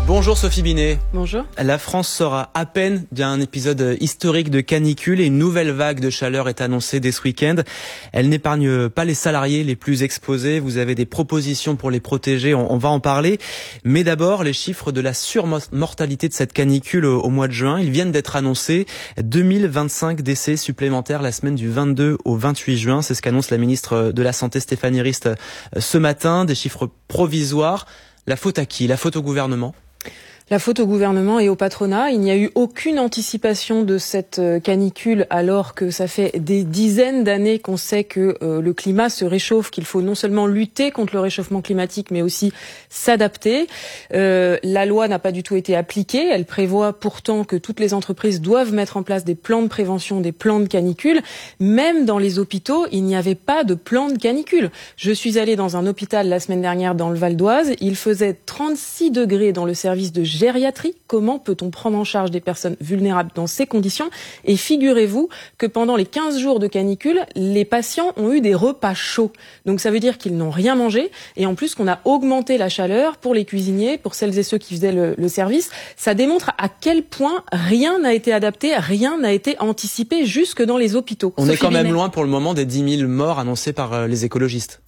Bonjour Sophie Binet. Bonjour. La France sort à peine d'un épisode historique de canicule et une nouvelle vague de chaleur est annoncée dès ce week-end. Elle n'épargne pas les salariés les plus exposés. Vous avez des propositions pour les protéger, on va en parler. Mais d'abord, les chiffres de la surmortalité de cette canicule au mois de juin. Ils viennent d'être annoncés. 2025 décès supplémentaires la semaine du 22 au 28 juin. C'est ce qu'annonce la ministre de la Santé Stéphanie Rist ce matin. Des chiffres provisoires. La faute à qui? La faute au gouvernement? La faute au gouvernement et au patronat. Il n'y a eu aucune anticipation de cette canicule alors que ça fait des dizaines d'années qu'on sait que le climat se réchauffe, qu'il faut non seulement lutter contre le réchauffement climatique mais aussi s'adapter. La loi n'a pas du tout été appliquée. Elle prévoit pourtant que toutes les entreprises doivent mettre en place des plans de prévention, des plans de canicule. Même dans les hôpitaux, il n'y avait pas de plan de canicule. Je suis allée dans un hôpital la semaine dernière dans le Val d'Oise. Il faisait 36 degrés dans le service de gériatrie. Comment peut-on prendre en charge des personnes vulnérables dans ces conditions? Et figurez-vous que pendant les 15 jours de canicule, les patients ont eu des repas chauds. Donc ça veut dire qu'ils n'ont rien mangé et en plus qu'on a augmenté la chaleur pour les cuisiniers, pour celles et ceux qui faisaient le service. Ça démontre à quel point rien n'a été adapté, rien n'a été anticipé jusque dans les hôpitaux. On est quand même loin pour le moment des 10 000 morts annoncés par les écologistes.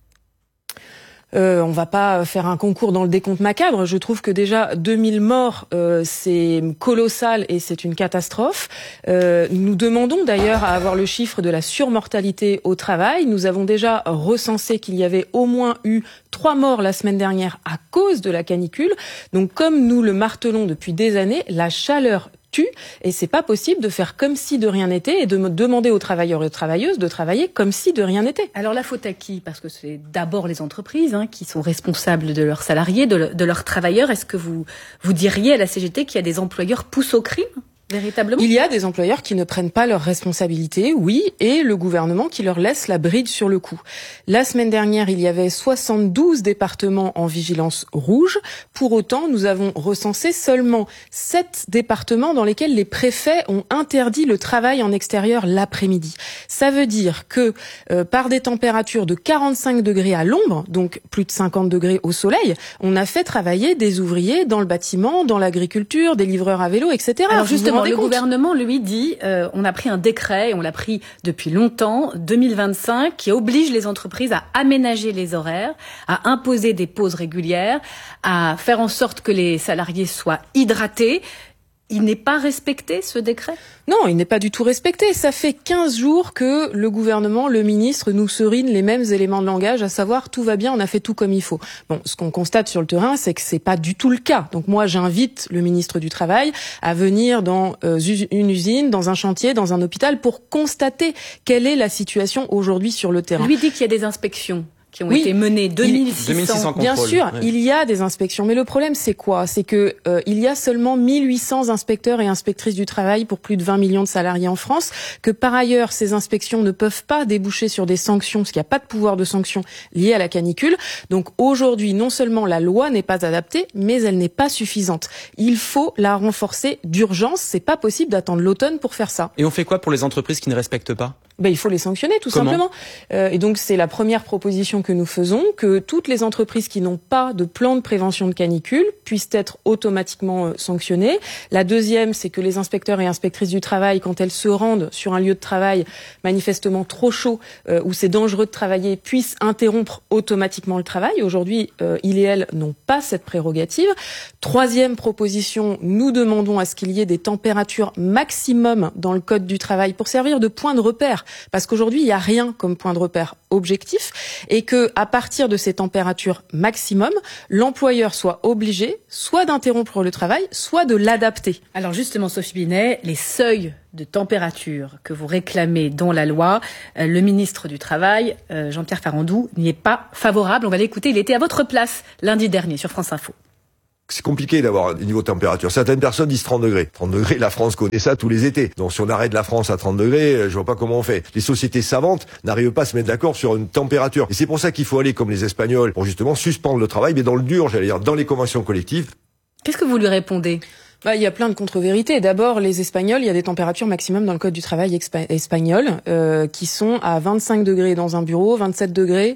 On va pas faire un concours dans le décompte macabre. Je trouve que déjà 2000 morts, c'est colossal et c'est une catastrophe. Nous demandons d'ailleurs à avoir le chiffre de la surmortalité au travail. Nous avons déjà recensé qu'il y avait au moins eu 3 morts la semaine dernière à cause de la canicule. Donc comme nous le martelons depuis des années, la chaleur tue et c'est pas possible de faire comme si de rien n'était et de demander aux travailleurs et aux travailleuses de travailler comme si de rien n'était. Alors la faute à qui? Parce que c'est d'abord les entreprises qui sont responsables de leurs salariés, de leurs travailleurs. Est-ce que vous diriez à la CGT qu'il y a des employeurs poussent au crime? Véritablement. Il y a des employeurs qui ne prennent pas leurs responsabilités, oui, et le gouvernement qui leur laisse la bride sur le cou. La semaine dernière, il y avait 72 départements en vigilance rouge. Pour autant, nous avons recensé seulement 7 départements dans lesquels les préfets ont interdit le travail en extérieur l'après-midi. Ça veut dire que par des températures de 45 degrés à l'ombre, donc plus de 50 degrés au soleil, on a fait travailler des ouvriers dans le bâtiment, dans l'agriculture, des livreurs à vélo, etc. Alors justement, le gouvernement, lui, dit on a pris un décret, et on l'a pris depuis longtemps, 2025, qui oblige les entreprises à aménager les horaires, à imposer des pauses régulières, à faire en sorte que les salariés soient hydratés. Il n'est pas respecté, ce décret? Non, il n'est pas du tout respecté. Ça fait 15 jours que le gouvernement, le ministre, nous serine les mêmes éléments de langage, à savoir tout va bien, on a fait tout comme il faut. Bon, ce qu'on constate sur le terrain, c'est que c'est pas du tout le cas. Donc moi, j'invite le ministre du Travail à venir dans une usine, dans un chantier, dans un hôpital pour constater quelle est la situation aujourd'hui sur le terrain. Lui dit qu'il y a des inspections qui ont été menées, 2600 Bien sûr, ouais. Il y a des inspections, mais le problème c'est quoi? C'est que il y a seulement 1800 inspecteurs et inspectrices du travail pour plus de 20 millions de salariés en France, que par ailleurs ces inspections ne peuvent pas déboucher sur des sanctions, parce qu'il n'y a pas de pouvoir de sanction lié à la canicule. Donc aujourd'hui, non seulement la loi n'est pas adaptée, mais elle n'est pas suffisante. Il faut la renforcer d'urgence, c'est pas possible d'attendre l'automne pour faire ça. Et on fait quoi pour les entreprises qui ne respectent pas? Il faut les sanctionner, tout simplement. Et donc, c'est la première proposition que nous faisons, que toutes les entreprises qui n'ont pas de plan de prévention de canicule puissent être automatiquement sanctionnées. La deuxième, c'est que les inspecteurs et inspectrices du travail, quand elles se rendent sur un lieu de travail manifestement trop chaud, où c'est dangereux de travailler, puissent interrompre automatiquement le travail. Aujourd'hui, ils et elles n'ont pas cette prérogative. Troisième proposition, nous demandons à ce qu'il y ait des températures maximum dans le code du travail pour servir de point de repère. Parce qu'aujourd'hui, il n'y a rien comme point de repère objectif et que, à partir de ces températures maximum, l'employeur soit obligé soit d'interrompre le travail, soit de l'adapter. Alors justement, Sophie Binet, les seuils de température que vous réclamez dans la loi, le ministre du Travail, Jean-Pierre Farandou, n'y est pas favorable. On va l'écouter, il était à votre place lundi dernier sur France Info. C'est compliqué d'avoir des niveaux de température. Certaines personnes disent 30 degrés. 30 degrés, la France connaît ça tous les étés. Donc si on arrête la France à 30 degrés, je vois pas comment on fait. Les sociétés savantes n'arrivent pas à se mettre d'accord sur une température. Et c'est pour ça qu'il faut aller comme les Espagnols pour justement suspendre le travail, mais dans le dur, j'allais dire, dans les conventions collectives. Qu'est-ce que vous lui répondez ? Il y a plein de contre-vérités. D'abord, les Espagnols, il y a des températures maximum dans le code du travail espagnol qui sont à 25 degrés dans un bureau, 27 degrés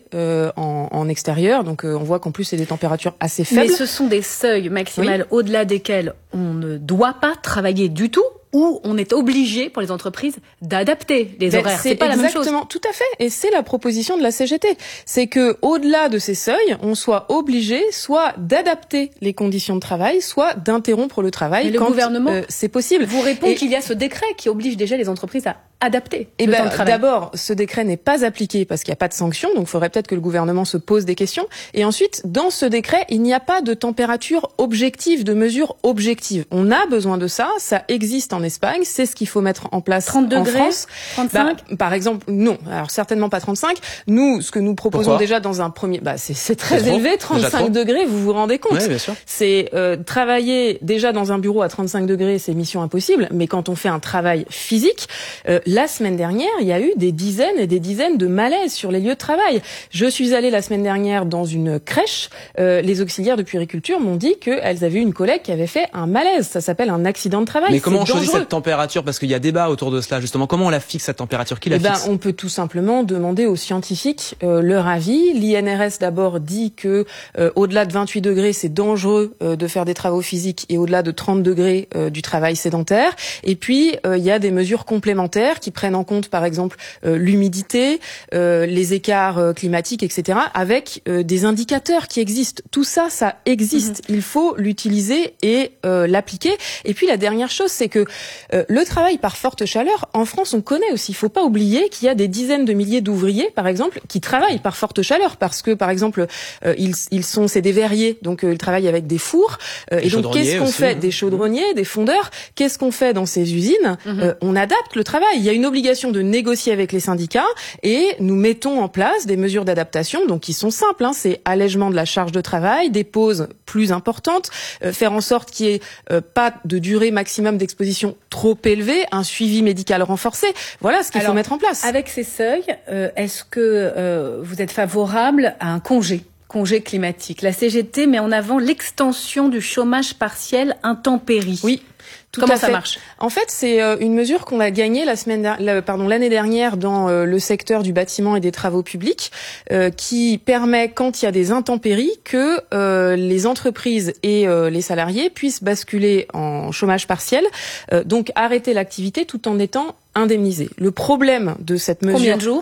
en extérieur. Donc on voit qu'en plus c'est des températures assez faibles. Mais ce sont des seuils maximales au-delà desquels on ne doit pas travailler du tout, où on est obligé pour les entreprises d'adapter les horaires. C'est pas la même chose. Exactement, tout à fait. Et c'est la proposition de la CGT. C'est que au-delà de ces seuils, on soit obligé soit d'adapter les conditions de travail, soit d'interrompre le travail quand gouvernement c'est possible. Vous répond qu'il y a ce décret qui oblige déjà les entreprises à adapter le temps de travail. D'abord, ce décret n'est pas appliqué parce qu'il n'y a pas de sanction, donc il faudrait peut-être que le gouvernement se pose des questions. Et ensuite, dans ce décret, il n'y a pas de température objective, de mesure objective. On a besoin de ça existe en Espagne, c'est ce qu'il faut mettre en place 30 degrés, en France. 35 par exemple, non. Alors certainement pas 35. Nous, ce que nous proposons déjà dans un premier... c'est très élevé, 35 degrés, vous vous rendez compte? Oui, bien sûr. C'est travailler déjà dans un bureau à 35 degrés, c'est mission impossible. Mais quand on fait un travail physique... la semaine dernière, il y a eu des dizaines et des dizaines de malaises sur les lieux de travail. Je suis allée la semaine dernière dans une crèche. Les auxiliaires de puériculture m'ont dit qu'elles avaient eu une collègue qui avait fait un malaise. Ça s'appelle un accident de travail. Mais comment on choisit cette température? Parce qu'il y a débat autour de cela, justement. Comment on la fixe, cette température? Qui la fixe? On peut tout simplement demander aux scientifiques leur avis. L'INRS d'abord dit que au-delà de 28 degrés, c'est dangereux de faire des travaux physiques et au-delà de 30 degrés du travail sédentaire. Et puis, il y a des mesures complémentaires qui prennent en compte, par exemple, l'humidité, les écarts climatiques, etc., avec des indicateurs qui existent. Tout ça, ça existe. Il faut l'utiliser et l'appliquer. Et puis, la dernière chose, c'est que le travail par forte chaleur, en France, on connaît aussi. Il faut pas oublier qu'il y a des dizaines de milliers d'ouvriers, par exemple, qui travaillent par forte chaleur parce que, par exemple, c'est des verriers, donc ils travaillent avec des fours. Et donc, qu'est-ce qu'on fait? Des chaudronniers, des fondeurs. Qu'est-ce qu'on fait dans ces usines? On adapte le travail. Il y a une obligation de négocier avec les syndicats et nous mettons en place des mesures d'adaptation, donc qui sont simples. C'est allègement de la charge de travail, des pauses plus importantes, faire en sorte qu'il n'y ait pas de durée maximum d'exposition trop élevée, un suivi médical renforcé. Voilà ce qu'il faut mettre en place. Avec ces seuils, est-ce que vous êtes favorable à un congé climatique? La CGT met en avant l'extension du chômage partiel intempérie. Oui. Comment ça marche? En fait, c'est une mesure qu'on a gagnée l'année dernière dans le secteur du bâtiment et des travaux publics, qui permet, quand il y a des intempéries, que les entreprises et les salariés puissent basculer en chômage partiel, donc arrêter l'activité tout en étant indemnisés. Le problème de cette mesure... Combien de jours?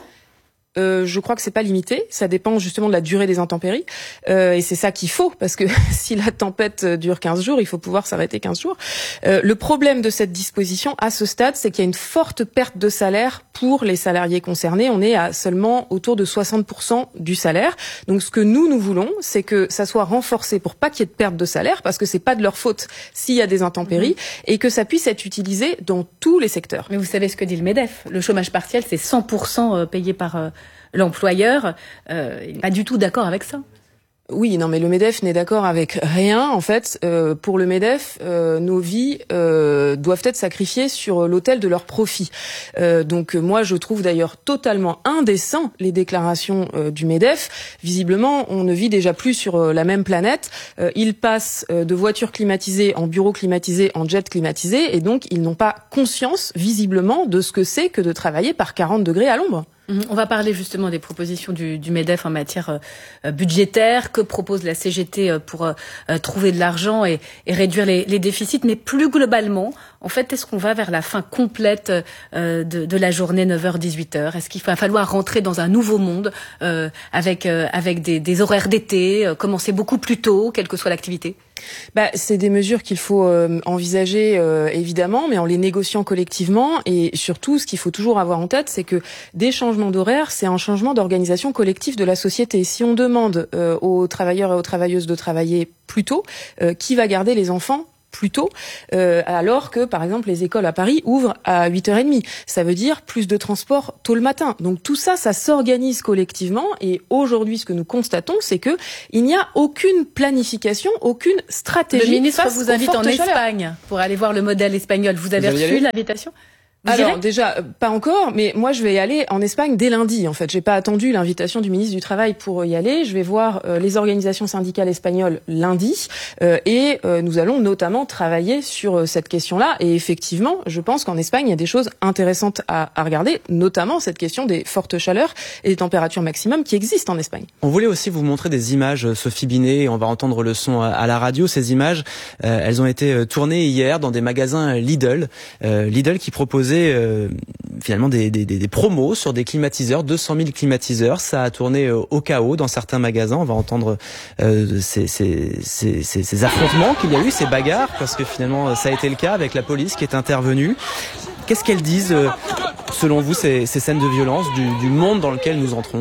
Je crois que c'est pas limité, ça dépend justement de la durée des intempéries, et c'est ça qu'il faut, parce que si la tempête dure 15 jours, il faut pouvoir s'arrêter 15 jours. Le problème de cette disposition, à ce stade, c'est qu'il y a une forte perte de salaire pour les salariés concernés. On est à seulement autour de 60% du salaire. Donc ce que nous voulons, c'est que ça soit renforcé pour pas qu'il y ait de perte de salaire, parce que c'est pas de leur faute s'il y a des intempéries, et que ça puisse être utilisé dans tous les secteurs. Mais vous savez ce que dit le MEDEF? Le chômage partiel, c'est 100% payé par... l'employeur, il n'est pas du tout d'accord avec ça. Oui, non, mais le MEDEF n'est d'accord avec rien. En fait, pour le MEDEF, nos vies doivent être sacrifiées sur l'autel de leurs profits. Donc moi, je trouve d'ailleurs totalement indécent les déclarations du MEDEF. Visiblement, on ne vit déjà plus sur la même planète. Ils passent de voitures climatisées en bureaux climatisés, en jets climatisés, et donc ils n'ont pas conscience, visiblement, de ce que c'est que de travailler par 40 degrés à l'ombre. On va parler justement des propositions du MEDEF en matière budgétaire. Que propose la CGT pour trouver de l'argent et réduire les déficits? Mais plus globalement, en fait, est-ce qu'on va vers la fin complète de la journée 9h-18h? Est-ce qu'il va falloir rentrer dans un nouveau monde avec des horaires d'été, commencer beaucoup plus tôt, quelle que soit l'activité? C'est des mesures qu'il faut envisager évidemment, mais en les négociant collectivement. Et surtout, ce qu'il faut toujours avoir en tête, c'est que des changements d'horaire, c'est un changement d'organisation collective de la société. Si on demande aux travailleurs et aux travailleuses de travailler plus tôt, qui va garder les enfants plus tôt, alors que, par exemple, les écoles à Paris ouvrent à 8h30. Ça veut dire plus de transport tôt le matin. Donc tout ça, ça s'organise collectivement. Et aujourd'hui, ce que nous constatons, c'est que il n'y a aucune planification, aucune stratégie. Le ministre face vous invite aux en fortes Espagne pour aller voir le modèle espagnol. Vous avez reçu l'invitation? Alors déjà, pas encore, mais moi je vais y aller en Espagne dès lundi. En fait, j'ai pas attendu l'invitation du ministre du Travail pour y aller. Je vais voir les organisations syndicales espagnoles lundi et nous allons notamment travailler sur cette question-là. Et effectivement, je pense qu'en Espagne, il y a des choses intéressantes à regarder, notamment cette question des fortes chaleurs et des températures maximum qui existent en Espagne. On voulait aussi vous montrer des images, Sophie Binet, et on va entendre le son à la radio. Ces images, elles ont été tournées hier dans des magasins Lidl. Lidl qui proposait finalement des promos sur des climatiseurs, 200 000 climatiseurs. Ça a tourné au chaos dans certains magasins. On va entendre ces affrontements qu'il y a eu, ces bagarres, parce que finalement ça a été le cas avec la police qui est intervenue. Qu'est-ce qu'elles disent, selon vous, ces scènes de violence du monde dans lequel nous entrons ?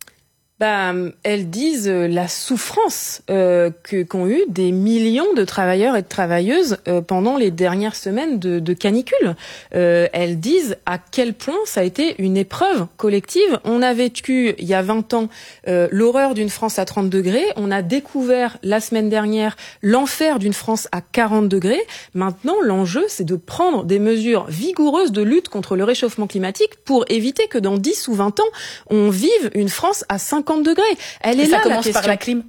Elles disent la souffrance qu'ont eu des millions de travailleurs et de travailleuses pendant les dernières semaines de canicule. Elles disent à quel point ça a été une épreuve collective. On a vécu il y a 20 ans l'horreur d'une France à 30 degrés. On a découvert la semaine dernière l'enfer d'une France à 40 degrés. Maintenant, l'enjeu, c'est de prendre des mesures vigoureuses de lutte contre le réchauffement climatique pour éviter que dans 10 ou 20 ans, on vive une France à 50 degrés. Elle est là, la question. Ça commence par la clim.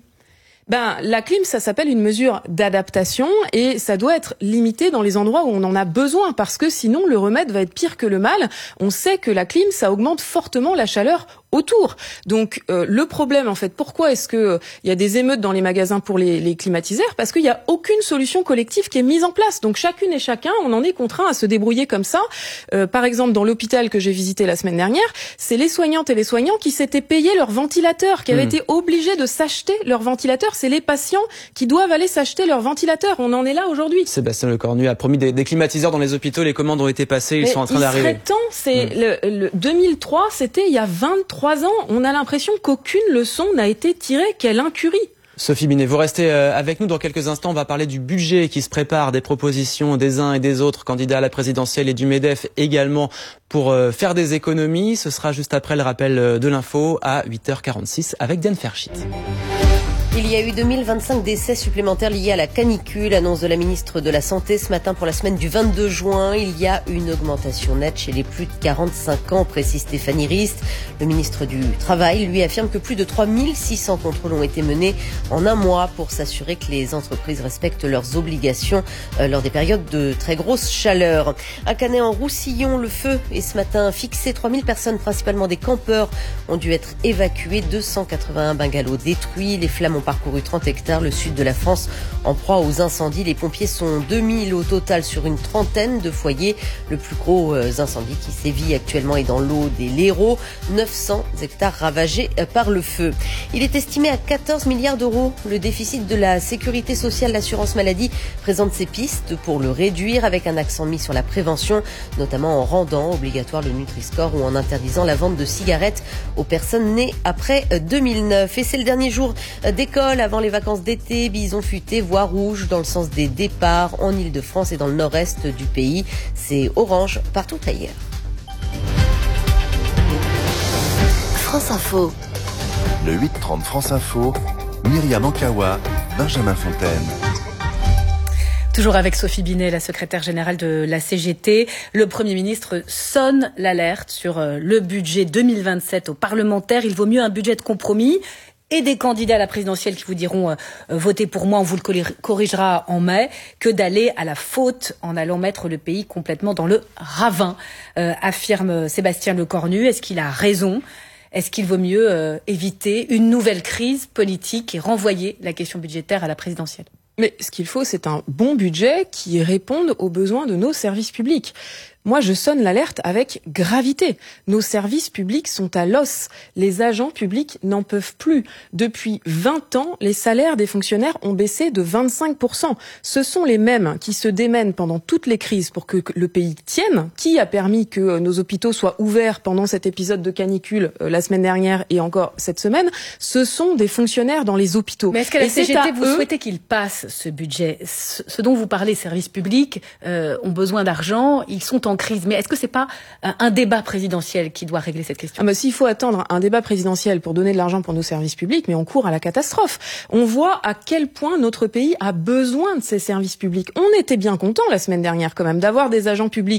La clim, ça s'appelle une mesure d'adaptation et ça doit être limité dans les endroits où on en a besoin parce que sinon le remède va être pire que le mal. On sait que la clim, ça augmente fortement la chaleur autour. Donc le problème, en fait, pourquoi est-ce que il y a des émeutes dans les magasins pour les climatiseurs ? Parce qu'il y a aucune solution collective qui est mise en place. Donc chacune et chacun, on en est contraint à se débrouiller comme ça. Par exemple, dans l'hôpital que j'ai visité la semaine dernière, c'est les soignantes et les soignants qui s'étaient payés leur ventilateur, qui avaient été obligés de s'acheter leur ventilateur. C'est les patients qui doivent aller s'acheter leur ventilateur. On en est là aujourd'hui. Sébastien Lecornu a promis des climatiseurs dans les hôpitaux. Les commandes ont été passées, ils sont en train d'arriver. Il serait temps. C'est le 2003, c'était il y a 23 ans. On a l'impression qu'aucune leçon n'a été tirée. Quelle incurie! Sophie Binet, vous restez avec nous dans quelques instants. On va parler du budget qui se prépare, des propositions des uns et des autres candidats à la présidentielle et du MEDEF également pour faire des économies. Ce sera juste après le rappel de l'info à 8h46 avec Diane Ferchit. Il y a eu 2025 décès supplémentaires liés à la canicule, annonce de la ministre de la Santé ce matin pour la semaine du 22 juin. Il y a une augmentation nette chez les plus de 45 ans, précise Stéphanie Rist. Le ministre du Travail, lui, affirme que plus de 3600 contrôles ont été menés en un mois pour s'assurer que les entreprises respectent leurs obligations lors des périodes de très grosse chaleur. À Canet-en-Roussillon, le feu est ce matin fixé. 3000 personnes, principalement des campeurs, ont dû être évacuées. 281 bungalows détruits. Les flammes ont parcouru 30 hectares, le sud de la France en proie aux incendies. Les pompiers sont 2000 au total sur une trentaine de foyers. Le plus gros incendie qui sévit actuellement est dans l'eau des l'Hérault. 900 hectares ravagés par le feu. Il est estimé à 14 milliards d'euros. Le déficit de la sécurité sociale, l'assurance maladie présente ses pistes pour le réduire avec un accent mis sur la prévention, notamment en rendant obligatoire le Nutri-Score ou en interdisant la vente de cigarettes aux personnes nées après 2009. Et c'est le dernier jour d'école avant les vacances d'été. Bison futé, voie rouge dans le sens des départs en Ile-de-France et dans le nord-est du pays. C'est orange partout ailleurs. France Info. Le 8h30 France Info, Myriam Ankawa, Benjamin Fontaine. Toujours avec Sophie Binet, la secrétaire générale de la CGT. Le Premier ministre sonne l'alerte sur le budget 2027 aux parlementaires. Il vaut mieux un budget de compromis et des candidats à la présidentielle qui vous diront votez pour moi, on vous le corrigera en mai, que d'aller à la faute en allant mettre le pays complètement dans le ravin, affirme Sébastien Lecornu. Est-ce qu'il a raison ? Est-ce qu'il vaut mieux éviter une nouvelle crise politique et renvoyer la question budgétaire à la présidentielle ? Mais ce qu'il faut, c'est un bon budget qui réponde aux besoins de nos services publics. Moi, je sonne l'alerte avec gravité. Nos services publics sont à l'os. Les agents publics n'en peuvent plus. Depuis 20 ans, les salaires des fonctionnaires ont baissé de 25%. Ce sont les mêmes qui se démènent pendant toutes les crises pour que le pays tienne. Qui a permis que nos hôpitaux soient ouverts pendant cet épisode de canicule la semaine dernière et encore cette semaine? Ce sont des fonctionnaires dans les hôpitaux. Mais est-ce qu'à la CGT, vous souhaitez qu'il passe ce budget? Ce dont vous parlez, services publics, ont besoin d'argent, ils sont en crise. Mais est-ce que c'est pas un débat présidentiel qui doit régler cette question? S'il faut attendre un débat présidentiel pour donner de l'argent pour nos services publics, mais on court à la catastrophe. On voit à quel point notre pays a besoin de ces services publics. On était bien content la semaine dernière quand même d'avoir des agents publics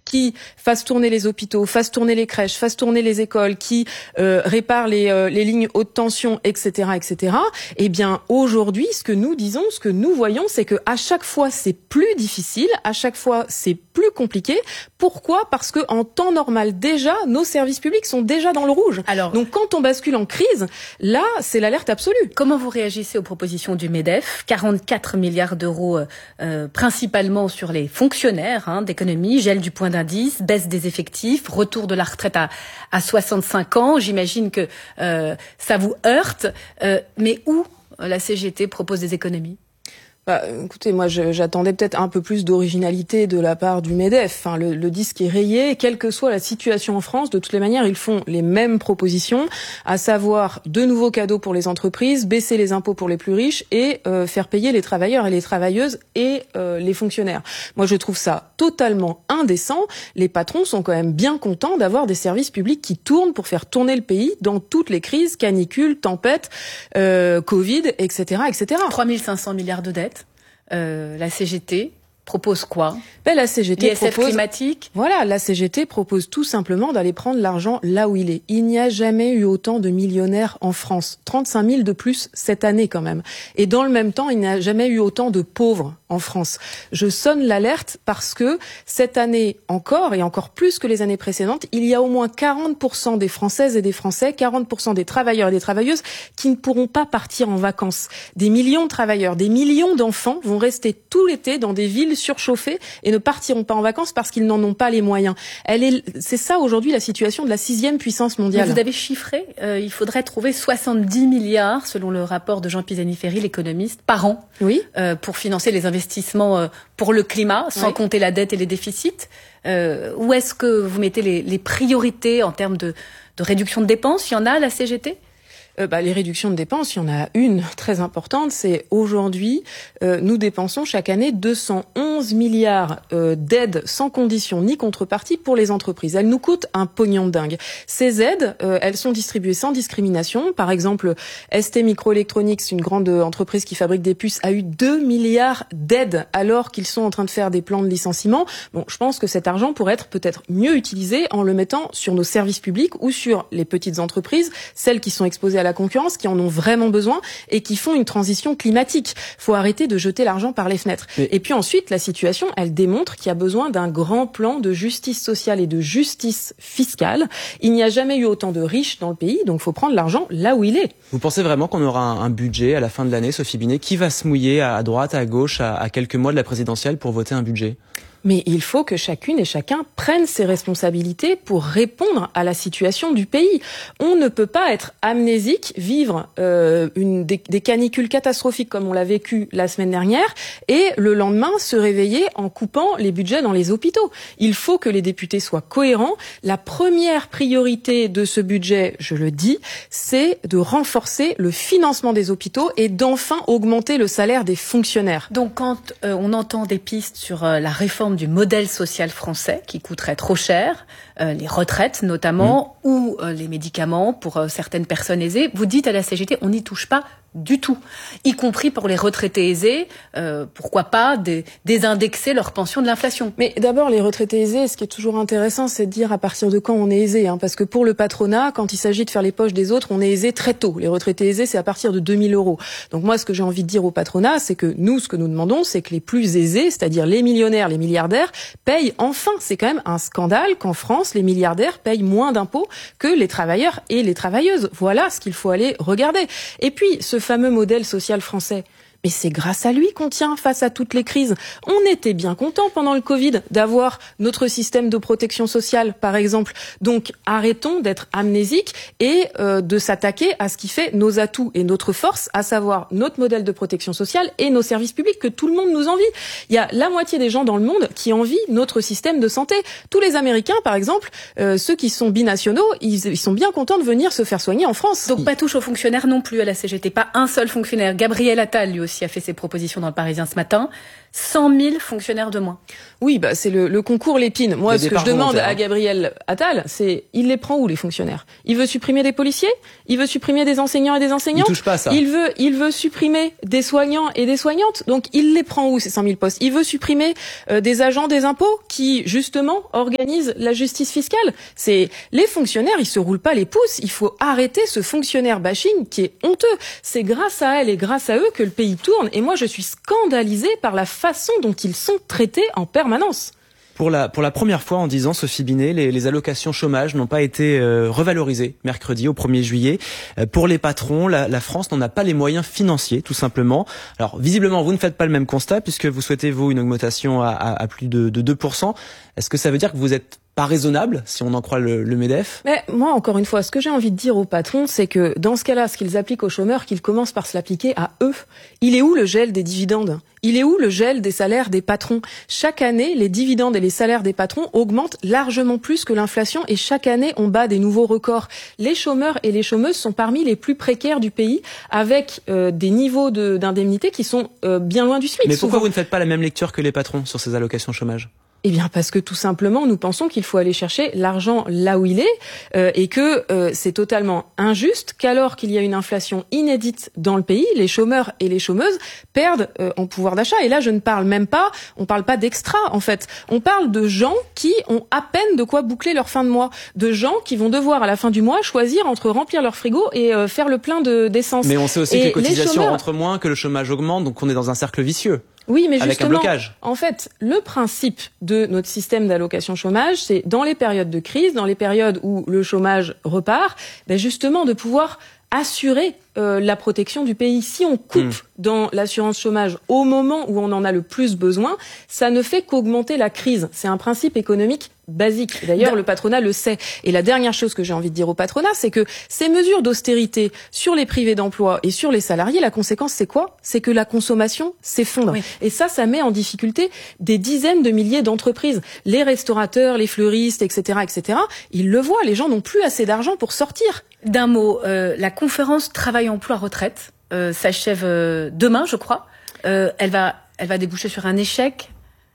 qui fasse tourner les hôpitaux, fasse tourner les crèches, fasse tourner les écoles, qui répare les lignes haute tension, etc., etc. Eh bien, aujourd'hui, ce que nous disons, ce que nous voyons, c'est que à chaque fois, c'est plus difficile, à chaque fois, c'est plus compliqué. Pourquoi ? Parce que en temps normal, déjà, nos services publics sont déjà dans le rouge. Alors, donc, quand on bascule en crise, là, c'est l'alerte absolue. Comment vous réagissez aux propositions du MEDEF ? 44 milliards d'euros, principalement sur les fonctionnaires d'économie, gel du point d'indice, baisse des effectifs, retour de la retraite à 65 ans. J'imagine que ça vous heurte. Mais où la CGT propose des économies ? Écoutez, moi, j'attendais peut-être un peu plus d'originalité de la part du MEDEF. Enfin, le disque est rayé. Quelle que soit la situation en France, de toutes les manières, ils font les mêmes propositions, à savoir de nouveaux cadeaux pour les entreprises, baisser les impôts pour les plus riches et faire payer les travailleurs et les travailleuses et les fonctionnaires. Moi, je trouve ça totalement indécent. Les patrons sont quand même bien contents d'avoir des services publics qui tournent pour faire tourner le pays dans toutes les crises, canicules, tempêtes, Covid, etc., etc. 3 500 milliards de dettes. La CGT propose quoi ? La CGT propose climatique. Voilà, la CGT propose tout simplement d'aller prendre l'argent là où il est. Il n'y a jamais eu autant de millionnaires en France, 35 000 de plus cette année quand même. Et dans le même temps, il n'y a jamais eu autant de pauvres en France. Je sonne l'alerte parce que cette année encore, et encore plus que les années précédentes, il y a au moins 40% des Françaises et des Français, 40% des travailleurs et des travailleuses qui ne pourront pas partir en vacances. Des millions de travailleurs, des millions d'enfants vont rester tout l'été dans des villes surchauffés et ne partiront pas en vacances parce qu'ils n'en ont pas les moyens. C'est ça aujourd'hui la situation de la 6e puissance mondiale. Mais vous avez chiffré, il faudrait trouver 70 milliards, selon le rapport de Jean Pisani-Ferry, l'économiste, par an, oui, pour financer les investissements pour le climat, sans compter la dette et les déficits. Où est-ce que vous mettez les priorités en termes de réduction de dépenses ? Il y en a à la CGT ? Les réductions de dépenses, il y en a une très importante, c'est aujourd'hui, nous dépensons chaque année 211 milliards d'aides sans condition ni contrepartie pour les entreprises. Elles nous coûtent un pognon de dingue. Ces aides, elles sont distribuées sans discrimination. Par exemple, ST Microelectronics, une grande entreprise qui fabrique des puces, a eu 2 milliards d'aides alors qu'ils sont en train de faire des plans de licenciement. Bon, je pense que cet argent pourrait être peut-être mieux utilisé en le mettant sur nos services publics ou sur les petites entreprises, celles qui sont exposées à la concurrence, qui en ont vraiment besoin et qui font une transition climatique. Faut arrêter de jeter l'argent par les fenêtres. Et puis ensuite, la situation, elle démontre qu'il y a besoin d'un grand plan de justice sociale et de justice fiscale. Il n'y a jamais eu autant de riches dans le pays, donc faut prendre l'argent là où il est. Vous pensez vraiment qu'on aura un budget à la fin de l'année, Sophie Binet ? Qui va se mouiller à droite, à gauche, à quelques mois de la présidentielle pour voter un budget ? Mais il faut que chacune et chacun prenne ses responsabilités pour répondre à la situation du pays. On ne peut pas être amnésique, vivre des canicules catastrophiques comme on l'a vécu la semaine dernière et le lendemain se réveiller en coupant les budgets dans les hôpitaux. Il faut que les députés soient cohérents. La première priorité de ce budget, je le dis, c'est de renforcer le financement des hôpitaux et d'enfin augmenter le salaire des fonctionnaires. Donc quand on entend des pistes sur la réforme du modèle social français qui coûterait trop cher, les retraites notamment, ou les médicaments pour certaines personnes aisées, vous dites à la CGT, on n'y touche pas du tout, y compris pour les retraités aisés, pourquoi pas désindexer leur pension de l'inflation. Mais d'abord, les retraités aisés, ce qui est toujours intéressant, c'est de dire à partir de quand on est aisé, parce que pour le patronat, quand il s'agit de faire les poches des autres, on est aisé très tôt. Les retraités aisés, c'est à partir de 2 000 €. Donc moi, ce que j'ai envie de dire au patronat, c'est que nous, ce que nous demandons, c'est que les plus aisés, c'est-à-dire les millionnaires, les milliardaires, payent enfin. C'est quand même un scandale qu'en France, les milliardaires payent moins d'impôts que les travailleurs et les travailleuses. Voilà ce qu'il faut aller regarder. Et puis, ce fameux modèle social français, mais c'est grâce à lui qu'on tient face à toutes les crises. On était bien content pendant le Covid d'avoir notre système de protection sociale, par exemple. Donc, arrêtons d'être amnésiques et de s'attaquer à ce qui fait nos atouts et notre force, à savoir notre modèle de protection sociale et nos services publics que tout le monde nous envie. Il y a la moitié des gens dans le monde qui envient notre système de santé. Tous les Américains, par exemple, ceux qui sont binationaux, ils sont bien contents de venir se faire soigner en France. Donc, pas touche aux fonctionnaires non plus à la CGT. Pas un seul fonctionnaire. Gabriel Attal, lui aussi, aussi a fait ses propositions dans le Parisien ce matin. 100 000 fonctionnaires de moins. Oui, c'est le concours Lépine. Moi, ce que je demande à Gabriel Attal, c'est il les prend où, les fonctionnaires? Il veut supprimer des policiers? Il veut supprimer des enseignants et des enseignantes? Il touche pas à ça. Il veut supprimer des soignants et des soignantes. Donc, il les prend où, ces 100 000 postes? Il veut supprimer des agents des impôts qui, justement, organisent la justice fiscale. C'est les fonctionnaires, ils se roulent pas les pouces. Il faut arrêter ce fonctionnaire bashing qui est honteux. C'est grâce à elle et grâce à eux que le pays tourne. Et moi, je suis scandalisée par la façon dont ils sont traités en permanence. Pour la première fois en 10 ans, Sophie Binet, les allocations chômage n'ont pas été revalorisées mercredi au 1er juillet. Pour les patrons, la France n'en a pas les moyens financiers, tout simplement. Alors, visiblement, vous ne faites pas le même constat puisque vous souhaitez, vous, une augmentation à plus de 2%. Est-ce que ça veut dire que vous êtes pas raisonnable, si on en croit le MEDEF? Mais moi, encore une fois, ce que j'ai envie de dire aux patrons, c'est que dans ce cas-là, ce qu'ils appliquent aux chômeurs, qu'ils commencent par se l'appliquer à eux. Il est où le gel des dividendes? Il est où le gel des salaires des patrons? Chaque année, les dividendes et les salaires des patrons augmentent largement plus que l'inflation et chaque année, on bat des nouveaux records. Les chômeurs et les chômeuses sont parmi les plus précaires du pays avec des niveaux d'indemnité qui sont bien loin du SMIC. Mais pourquoi vous ne faites pas la même lecture que les patrons sur ces allocations chômage? Eh bien, parce que tout simplement, nous pensons qu'il faut aller chercher l'argent là où il est et que c'est totalement injuste qu'alors qu'il y a une inflation inédite dans le pays, les chômeurs et les chômeuses perdent en pouvoir d'achat. Et là, on parle pas d'extra, en fait. On parle de gens qui ont à peine de quoi boucler leur fin de mois, de gens qui vont devoir à la fin du mois choisir entre remplir leur frigo et faire le plein d'essence. Mais on sait aussi que les cotisations rentrent moins, que le chômage augmente, donc on est dans un cercle vicieux. Oui, mais avec justement, un blocage. En fait, le principe de notre système d'allocation chômage, c'est dans les périodes de crise, dans les périodes où le chômage repart, justement de pouvoir assurer la protection du pays. Si on coupe dans l'assurance chômage au moment où on en a le plus besoin, ça ne fait qu'augmenter la crise. C'est un principe économique basique. D'ailleurs, le patronat le sait. Et la dernière chose que j'ai envie de dire au patronat, c'est que ces mesures d'austérité sur les privés d'emploi et sur les salariés, la conséquence, c'est quoi? C'est que la consommation s'effondre. Oui. Et ça met en difficulté des dizaines de milliers d'entreprises. Les restaurateurs, les fleuristes, etc., ils le voient. Les gens n'ont plus assez d'argent pour sortir. D'un mot, la conférence Travail-Emploi-Retraite s'achève demain, je crois. Elle va déboucher sur un échec.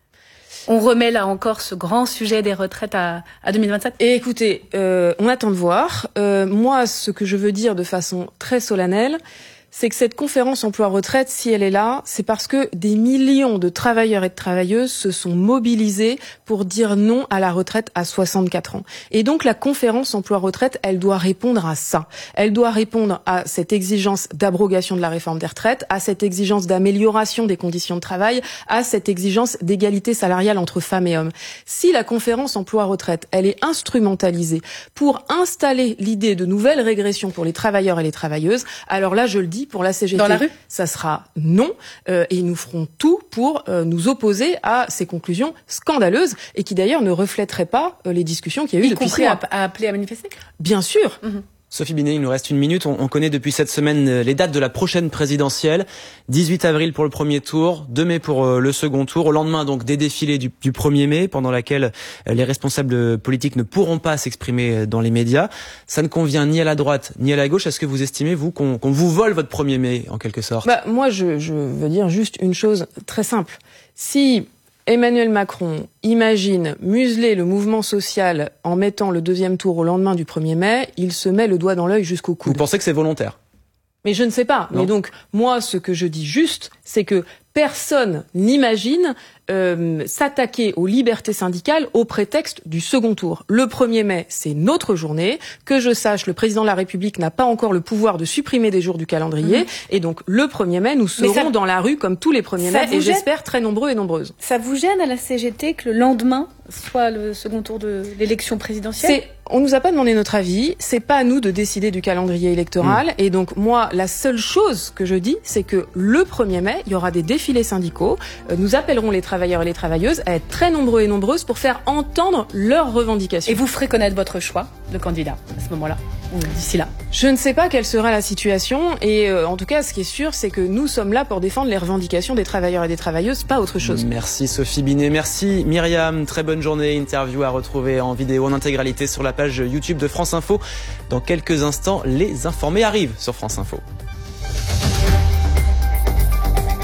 On remet là encore ce grand sujet des retraites à 2027. Et écoutez, on attend de voir. Moi, ce que je veux dire de façon très solennelle, c'est que cette conférence emploi-retraite, si elle est là, c'est parce que des millions de travailleurs et de travailleuses se sont mobilisés pour dire non à la retraite à 64 ans. Et donc la conférence emploi-retraite, elle doit répondre à ça. Elle doit répondre à cette exigence d'abrogation de la réforme des retraites, à cette exigence d'amélioration des conditions de travail, à cette exigence d'égalité salariale entre femmes et hommes. Si la conférence emploi-retraite, elle est instrumentalisée pour installer l'idée de nouvelles régressions pour les travailleurs et les travailleuses, alors là, je le dis, pour la CGT, dans la rue, ça sera non, et nous ferons tout pour nous opposer à ces conclusions scandaleuses et qui d'ailleurs ne reflèteraient pas les discussions qu'il y a eu depuis 6 mois. À appeler à manifester. Bien sûr. Sophie Binet, il nous reste une minute. On connaît depuis cette semaine les dates de la prochaine présidentielle. 18 avril pour le premier tour, 2 mai pour le second tour. Au lendemain, donc, des défilés du 1er mai, pendant laquelle les responsables politiques ne pourront pas s'exprimer dans les médias. Ça ne convient ni à la droite, ni à la gauche. Est-ce que vous estimez, vous, qu'on vous vole votre 1er mai, en quelque sorte? Moi, je veux dire juste une chose très simple. Si Emmanuel Macron imagine museler le mouvement social en mettant le deuxième tour au lendemain du 1er mai, il se met le doigt dans l'œil jusqu'au coude. Vous pensez que c'est volontaire? Mais je ne sais pas. Non. Mais donc, moi, ce que je dis juste, c'est que personne n'imagine s'attaquer aux libertés syndicales au prétexte du second tour. Le 1er mai, c'est notre journée. Que je sache, le président de la République n'a pas encore le pouvoir de supprimer des jours du calendrier. Et donc, le 1er mai, nous serons dans la rue comme tous les 1er mai, et j'espère très nombreux et nombreuses. Ça vous gêne à la CGT que le lendemain soit le second tour de l'élection présidentielle? On nous a pas demandé notre avis, c'est pas à nous de décider du calendrier électoral. Et donc, moi, la seule chose que je dis, c'est que le 1er mai, il y aura des défilés syndicaux. Nous appellerons les travailleurs et les travailleuses à être très nombreux et nombreuses pour faire entendre leurs revendications. Et vous ferez connaître votre choix de candidat à ce moment-là, ou d'ici là? Je ne sais pas quelle sera la situation, et en tout cas, ce qui est sûr, c'est que nous sommes là pour défendre les revendications des travailleurs et des travailleuses, pas autre chose. Merci Sophie Binet, merci Myriam, très bonne journée. Interview à retrouver en vidéo en intégralité sur la page YouTube de France Info. Dans quelques instants, les informés arrivent sur France Info.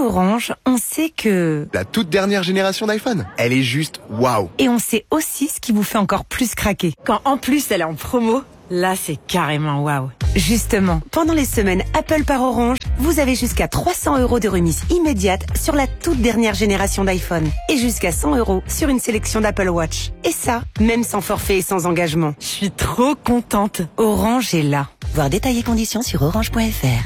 Orange, on sait que... La toute dernière génération d'iPhone, elle est juste waouh. Et on sait aussi ce qui vous fait encore plus craquer. Quand en plus elle est en promo, là c'est carrément waouh. Justement, pendant les semaines Apple par Orange, vous avez jusqu'à 300 € de remise immédiate sur la toute dernière génération d'iPhone. Et jusqu'à 100 € sur une sélection d'Apple Watch. Et ça, même sans forfait et sans engagement. Je suis trop contente. Orange est là. Voir détails et conditions sur orange.fr.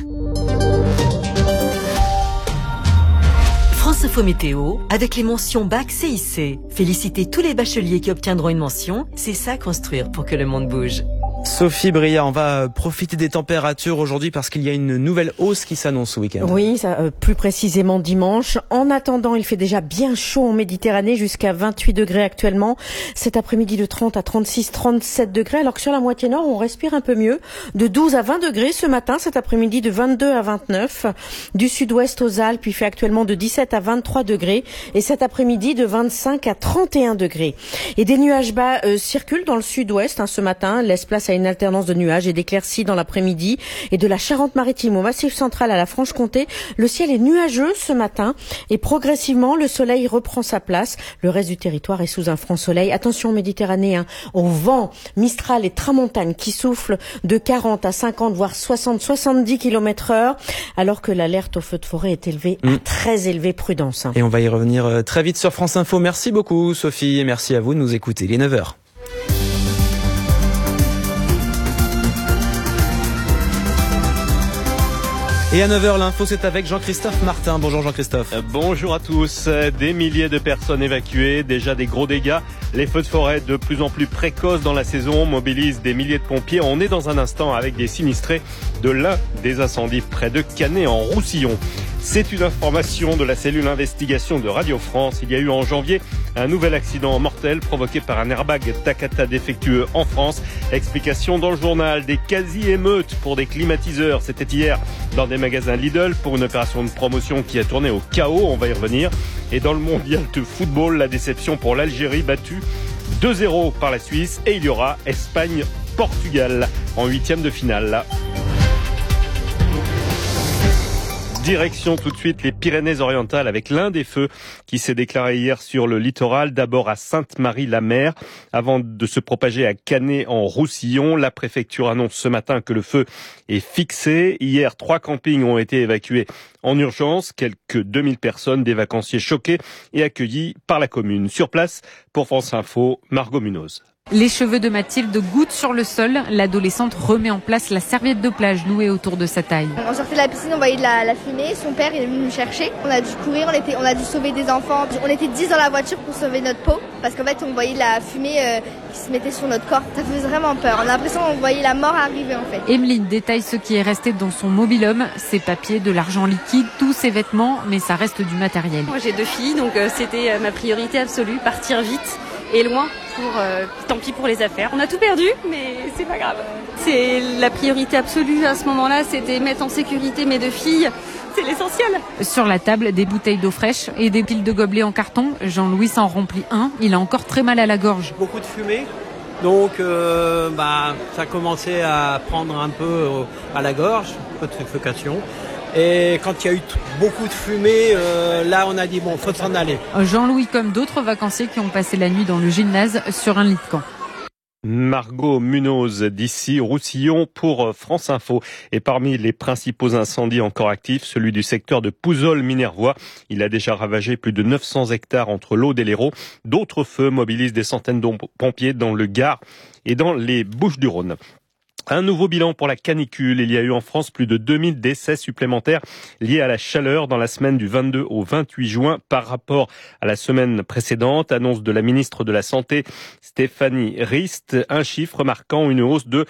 France Info Météo, avec les mentions Bac CIC. Félicitez tous les bacheliers qui obtiendront une mention. C'est ça construire pour que le monde bouge. Sophie Bria, on va profiter des températures aujourd'hui parce qu'il y a une nouvelle hausse qui s'annonce ce week-end. Oui, plus précisément dimanche. En attendant, il fait déjà bien chaud en Méditerranée, jusqu'à 28 degrés actuellement. Cet après-midi de 30 à 36, 37 degrés, alors que sur la moitié nord, on respire un peu mieux. De 12 à 20 degrés ce matin, cet après-midi de 22 à 29. Du sud-ouest aux Alpes, il fait actuellement de 17 à 23 degrés. Et cet après-midi de 25 à 31 degrés. Et des nuages bas circulent dans le sud-ouest ce matin, laisse place à une alternance de nuages et d'éclaircies dans l'après-midi. Et de la Charente-Maritime au Massif central à la Franche-Comté, le ciel est nuageux ce matin et progressivement le soleil reprend sa place. Le reste du territoire est sous un franc soleil. Attention Méditerranée, au vent Mistral et Tramontane qui soufflent de 40 à 50 voire 60-70 km/h, alors que l'alerte au feu de forêt est élevée à très élevée prudence. Et on va y revenir très vite sur France Info. Merci beaucoup Sophie et merci à vous de nous écouter. Il est 9h. Et à 9h, l'info, c'est avec Jean-Christophe Martin. Bonjour Jean-Christophe. Bonjour à tous. Des milliers de personnes évacuées, déjà des gros dégâts. Les feux de forêt de plus en plus précoces dans la saison mobilisent des milliers de pompiers. On est dans un instant avec des sinistrés de l'un des incendies près de Canet en Roussillon. C'est une information de la cellule investigation de Radio France. Il y a eu en janvier un nouvel accident mortel provoqué par un airbag Takata défectueux en France. Explication dans le journal, des quasi-émeutes pour des climatiseurs. C'était hier dans des magasins Lidl pour une opération de promotion qui a tourné au chaos. On va y revenir. Et dans le mondial de football, la déception pour l'Algérie battue 2-0 par la Suisse. Et il y aura Espagne-Portugal en 8e de finale. Direction tout de suite les Pyrénées-Orientales avec l'un des feux qui s'est déclaré hier sur le littoral. D'abord à Sainte-Marie-la-Mer avant de se propager à Canet en Roussillon. La préfecture annonce ce matin que le feu est fixé. Hier, 3 campings ont été évacués en urgence. Quelques 2000 personnes, des vacanciers choqués et accueillis par la commune. Sur place, pour France Info, Margot Munoz. Les cheveux de Mathilde gouttent sur le sol. L'adolescente remet en place la serviette de plage nouée autour de sa taille. On sortait de la piscine, on voyait de la fumée. Son père est venu nous chercher. On a dû courir, on a dû sauver des enfants. On était 10 dans la voiture pour sauver notre peau. Parce qu'en fait, on voyait de la fumée qui se mettait sur notre corps. Ça faisait vraiment peur. On a l'impression qu'on voyait la mort arriver en fait. Emeline détaille ce qui est resté dans son mobil-homme. Ses papiers, de l'argent liquide, tous ses vêtements. Mais ça reste du matériel. Moi j'ai 2 filles, donc c'était ma priorité absolue. Partir vite et loin. Tant pis pour les affaires. On a tout perdu, mais c'est pas grave. C'est la priorité absolue à ce moment-là, c'était mettre en sécurité mes 2 filles. C'est l'essentiel. Sur la table, des bouteilles d'eau fraîche et des piles de gobelets en carton. Jean-Louis s'en remplit un. Il a encore très mal à la gorge. Beaucoup de fumée. Donc, ça commençait à prendre un peu à la gorge, un peu de suffocation. Et quand il y a eu beaucoup de fumée, là on a dit bon, faut s'en aller. Jean-Louis comme d'autres vacanciers qui ont passé la nuit dans le gymnase sur un lit de camp. Margot Munoz d'ici Roussillon pour France Info. Et parmi les principaux incendies encore actifs, celui du secteur de Pouzol-Minervois. Il a déjà ravagé plus de 900 hectares entre l'Aude et l'Hérault. D'autres feux mobilisent des centaines de pompiers dans le Gard et dans les Bouches-du-Rhône. Un nouveau bilan pour la canicule. Il y a eu en France plus de 2000 décès supplémentaires liés à la chaleur dans la semaine du 22 au 28 juin par rapport à la semaine précédente. Annonce de la ministre de la Santé, Stéphanie Rist. Un chiffre marquant une hausse de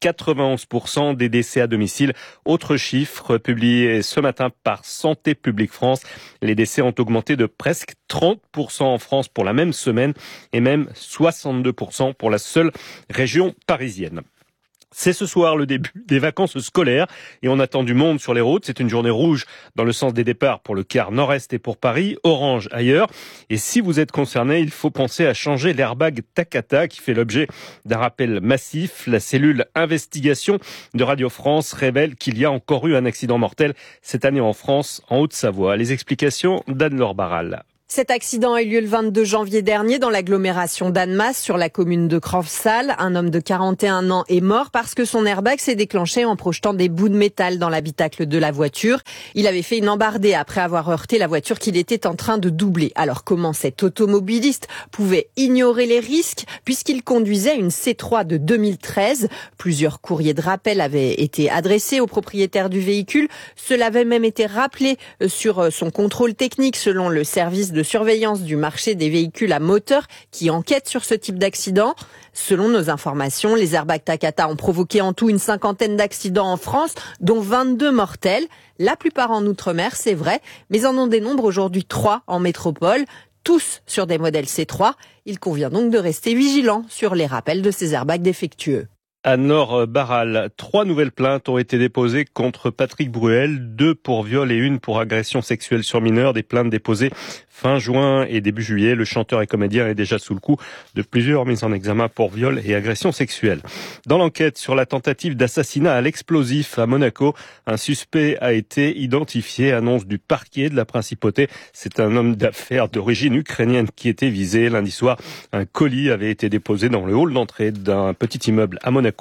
91% des décès à domicile. Autre chiffre publié ce matin par Santé publique France. Les décès ont augmenté de presque 30% en France pour la même semaine et même 62% pour la seule région parisienne. C'est ce soir le début des vacances scolaires et on attend du monde sur les routes. C'est une journée rouge dans le sens des départs pour le quart nord-est et pour Paris, orange ailleurs. Et si vous êtes concerné, il faut penser à changer l'airbag Takata qui fait l'objet d'un rappel massif. La cellule investigation de Radio France révèle qu'il y a encore eu un accident mortel cette année en France, en Haute-Savoie. Les explications d'Anne-Laure Barral. Cet accident a eu lieu le 22 janvier dernier dans l'agglomération d'Annemasse, sur la commune de Crofsal. Un homme de 41 ans est mort parce que son airbag s'est déclenché en projetant des bouts de métal dans l'habitacle de la voiture. Il avait fait une embardée après avoir heurté la voiture qu'il était en train de doubler. Alors comment cet automobiliste pouvait ignorer les risques puisqu'il conduisait une C3 de 2013 ? Plusieurs courriers de rappel avaient été adressés au propriétaire du véhicule. Cela avait même été rappelé sur son contrôle technique selon le service de surveillance du marché des véhicules à moteur qui enquête sur ce type d'accident. Selon nos informations, les airbags Takata ont provoqué en tout une 50aine d'accidents en France, dont 22 mortels. La plupart en Outre-mer, c'est vrai, mais en dénombre aujourd'hui 3 en métropole, tous sur des modèles C3. Il convient donc de rester vigilant sur les rappels de ces airbags défectueux. Anne-Laure Barral, 3 nouvelles plaintes ont été déposées contre Patrick Bruel, 2 pour viol et 1 pour agression sexuelle sur mineur. Des plaintes déposées fin juin et début juillet. Le chanteur et comédien est déjà sous le coup de plusieurs mises en examen pour viol et agression sexuelle. Dans l'enquête sur la tentative d'assassinat à l'explosif à Monaco, un suspect a été identifié, annonce du parquet de la Principauté. C'est un homme d'affaires d'origine ukrainienne qui était visé. Lundi soir, un colis avait été déposé dans le hall d'entrée d'un petit immeuble à Monaco.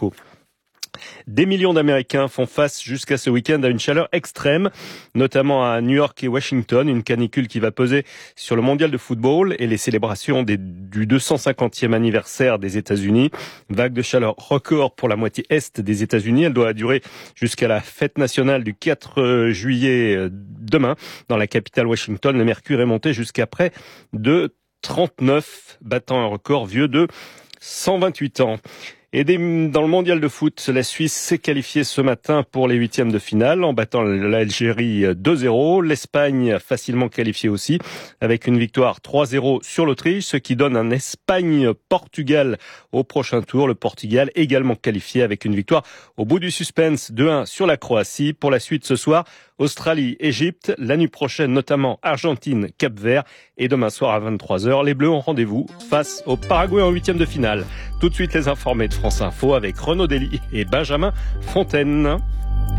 Des millions d'Américains font face jusqu'à ce week-end à une chaleur extrême, notamment à New York et Washington, une canicule qui va peser sur le mondial de football et les célébrations du 250e anniversaire des États-Unis. Vague de chaleur record pour la moitié est des États-Unis. Elle doit durer jusqu'à la fête nationale du 4 juillet demain. Dans la capitale Washington, le mercure est monté jusqu'à près de 39, battant un record vieux de 128 ans. Et dans le mondial de foot, la Suisse s'est qualifiée ce matin pour les 8e de finale en battant l'Algérie 2-0. L'Espagne facilement qualifiée aussi avec une victoire 3-0 sur l'Autriche, ce qui donne un Espagne-Portugal au prochain tour. Le Portugal également qualifié avec une victoire au bout du suspense 2-1 sur la Croatie. Pour la suite ce soir, Australie, Égypte, la nuit prochaine notamment Argentine, Cap-Vert et demain soir à 23h, les Bleus ont rendez-vous face au Paraguay en 8e de finale. Tout de suite les informés de France Info avec Renaud Dely et Benjamin Fontaine.